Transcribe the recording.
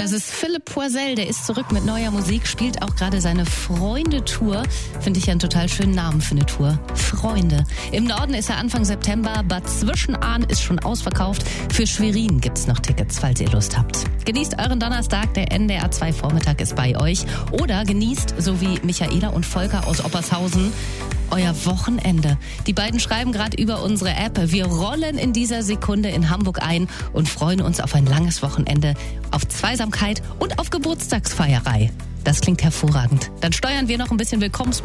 Das ist Philipp Poisel, der ist zurück mit neuer Musik, spielt auch gerade seine Freunde-Tour. Finde ich ja einen total schönen Namen für eine Tour. Freunde. Im Norden ist er Anfang September, Bad Zwischenahn ist schon ausverkauft. Für Schwerin gibt's noch Tickets, falls ihr Lust habt. Genießt euren Donnerstag, der NDR 2 Vormittag ist bei euch. Oder genießt, so wie Michaela und Volker aus Oppershausen, euer Wochenende. Die beiden schreiben gerade über unsere App. Wir rollen in dieser Sekunde in Hamburg ein und freuen uns auf ein langes Wochenende, auf Zweisamkeit und auf Geburtstagsfeierei. Das klingt hervorragend. Dann steuern wir noch ein bisschen Willkommens